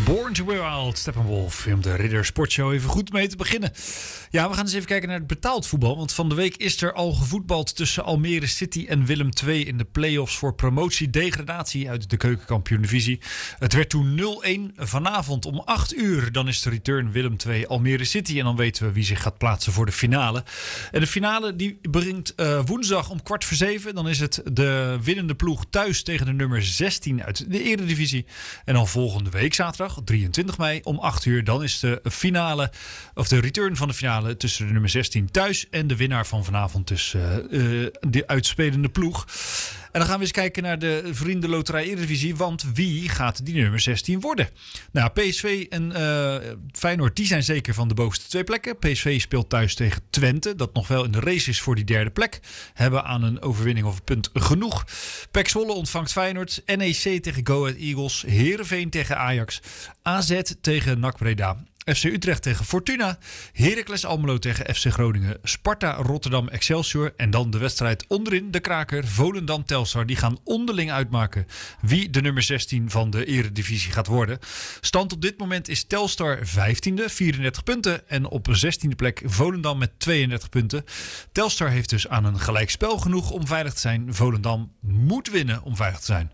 Born to be Wild, Steppenwolf, om de Ridder Sportshow even goed mee te beginnen. Ja, we gaan eens even kijken naar het betaald voetbal. Want van de week is er al gevoetbald tussen Almere City en Willem II in de play-offs voor promotie-degradatie uit de Keukenkampioen-divisie. Het werd toen 0-1. Vanavond om 8 uur, dan is de return Willem II Almere City. En dan weten we wie zich gaat plaatsen voor de finale. En de finale die brengt woensdag om 6:15. Dan is het de winnende ploeg thuis tegen de nummer 16 uit de Eredivisie. En dan volgende week zaterdag, 23 mei, om 8 uur. Dan is de finale, of de return van de finale tussen de nummer 16 thuis en de winnaar van vanavond tussen de uitspelende ploeg. En dan gaan we eens kijken naar de Vriendenloterij Eredivisie. Want wie gaat die nummer 16 worden? Nou, PSV en Feyenoord die zijn zeker van de bovenste twee plekken. PSV speelt thuis tegen Twente, dat nog wel in de race is voor die derde plek. Hebben aan een overwinning of een punt genoeg. PEC Zwolle ontvangt Feyenoord. NEC tegen Go Ahead Eagles. Heerenveen tegen Ajax. AZ tegen NAC Breda. FC Utrecht tegen Fortuna, Heracles Almelo tegen FC Groningen, Sparta Rotterdam Excelsior en dan de wedstrijd onderin, de kraker Volendam Telstar. Die gaan onderling uitmaken wie de nummer 16 van de Eredivisie gaat worden. Stand op dit moment is Telstar 15e, 34 punten en op 16e plek Volendam met 32 punten. Telstar heeft dus aan een gelijkspel genoeg om veilig te zijn. Volendam moet winnen om veilig te zijn.